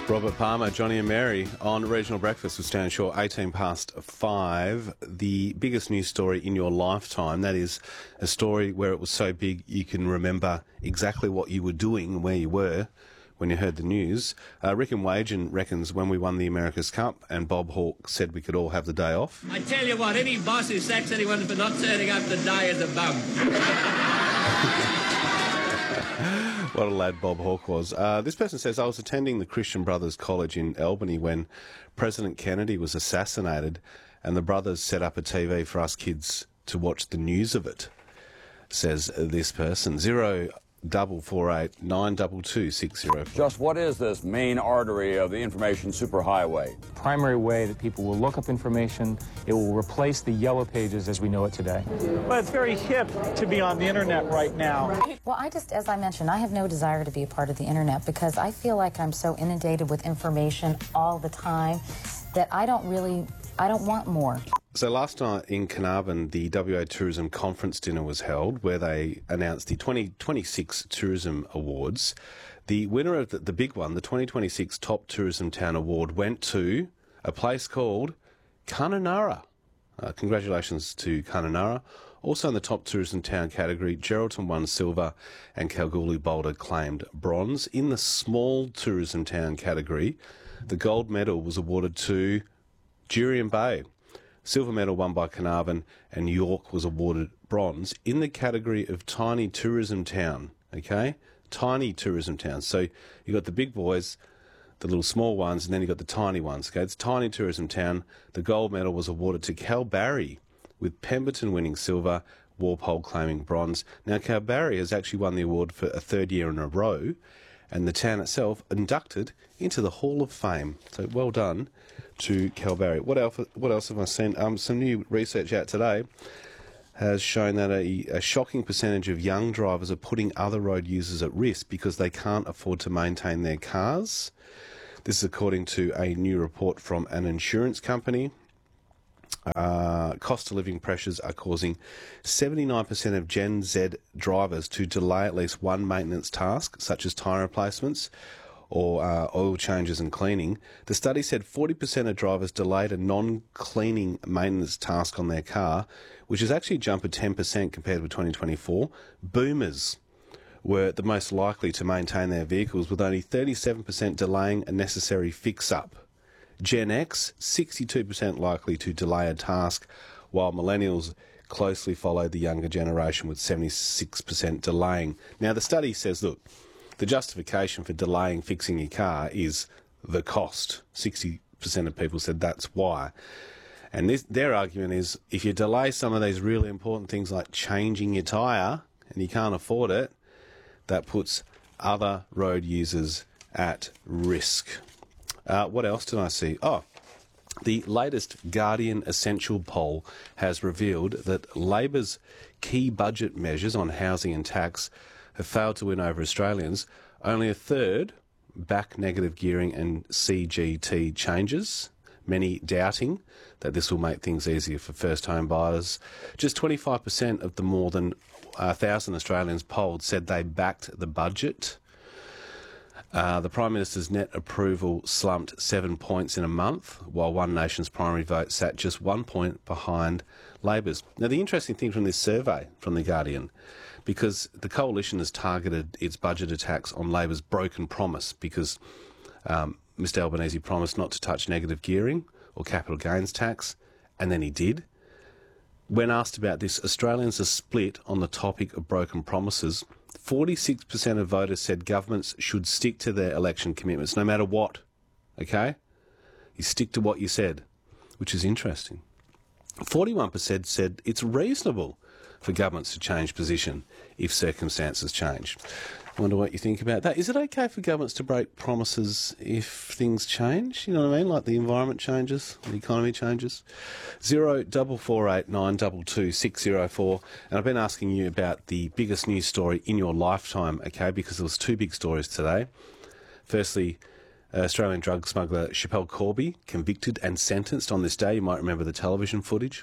Robert Palmer, Johnny and Mary on Regional Breakfast with Stan Shaw, 18 past 5. The biggest news story in your lifetime, that is a story where it was so big you can remember exactly what you were doing and where you were when you heard the news. Rick and Wagen reckons when we won the America's Cup and Bob Hawke said we could all have the day off. I tell you what, any boss who sacks anyone for not turning up the day is a bum. What a lad Bob Hawke was. This person says, I was attending the Christian Brothers College in Albany when President Kennedy was assassinated and the brothers set up a TV for us kids to watch the news of it, says this person. 0448 922 604. Just what is this main artery of the information superhighway? Primary way that people will look up information. It will replace the yellow pages as we know it today. Well, it's very hip to be on the internet right now. Well, as I mentioned, I have no desire to be a part of the internet because I feel like I'm so inundated with information all the time that I don't want more. So last night in Carnarvon, the WA Tourism Conference dinner was held where they announced the 2026 Tourism Awards. The winner of the big one, the 2026 Top Tourism Town Award, went to a place called Kununurra. Congratulations to Kununurra. Also in the Top Tourism Town category, Geraldton won silver and Kalgoorlie Boulder claimed bronze. In the Small Tourism Town category, the gold medal was awarded to Jurien Bay. Silver medal won by Carnarvon and York was awarded bronze in the category of Tiny Tourism Town, okay? Tiny Tourism Town. So you got the big boys, the little small ones, and then you got the tiny ones, okay? It's Tiny Tourism Town. The gold medal was awarded to Kalbarri, with Pemberton winning silver, Walpole claiming bronze. Now, Kalbarri has actually won the award for a third year in a row, and the town itself inducted into the Hall of Fame. So well done to Kalbarri. What else have I seen? Some new research out today has shown that a shocking percentage of young drivers are putting other road users at risk because they can't afford to maintain their cars. This is according to a new report from an insurance company. Cost of living pressures are causing 79% of Gen Z drivers to delay at least one maintenance task, such as tyre replacements or oil changes and cleaning. The study said 40% of drivers delayed a non-cleaning maintenance task on their car, which has actually jumped at 10% compared with 2024. Boomers were the most likely to maintain their vehicles, with only 37% delaying a necessary fix-up. Gen X, 62% likely to delay a task, while millennials closely followed the younger generation with 76% delaying. Now, the study says, look, the justification for delaying fixing your car is the cost. 60% of people said that's why. And their argument is if you delay some of these really important things like changing your tyre and you can't afford it, that puts other road users at risk. What else did I see? Oh, the latest Guardian Essential poll has revealed that Labor's key budget measures on housing and tax have failed to win over Australians. Only a third back negative gearing and CGT changes, many doubting that this will make things easier for first home buyers. Just 25% of the more than 1,000 Australians polled said they backed the budget. The Prime Minister's net approval slumped 7 points in a month, while One Nation's primary vote sat just 1 point behind Labor's. Now, the interesting thing from this survey from The Guardian, because the coalition has targeted its budget attacks on Labor's broken promise, because Mr Albanese promised not to touch negative gearing or capital gains tax, and then he did. When asked about this, Australians are split on the topic of broken promises. 46% of voters said governments should stick to their election commitments, no matter what, okay? You stick to what you said, which is interesting. 41% said it's reasonable for governments to change position if circumstances change. I wonder what you think about that. Is it okay for governments to break promises if things change? You know what I mean? Like the environment changes, the economy changes. 0448 922 604. And I've been asking you about the biggest news story in your lifetime, okay, because there was two big stories today. Firstly, Australian drug smuggler Schapelle Corby convicted and sentenced on this day. You might remember the television footage.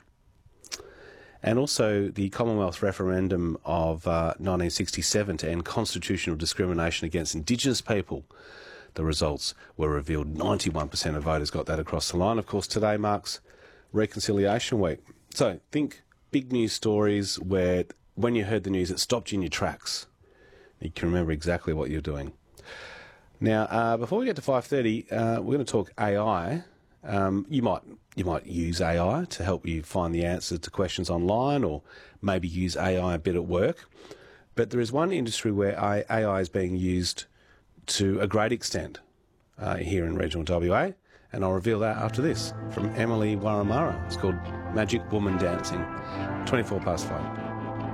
And also the Commonwealth referendum of 1967 to end constitutional discrimination against Indigenous people. the results were revealed. 91% of voters got that across the line. Of course, today marks Reconciliation Week. So think big news stories where when you heard the news, it stopped you in your tracks. You can remember exactly what you're doing. Now, before we get to 5:30, we're going to talk AI. You might use AI to help you find the answers to questions online, or maybe use AI a bit at work. But there is one industry where AI is being used to a great extent here in regional WA, and I'll reveal that after this from Emily Waramara. It's called Magic Woman Dancing. 5:24.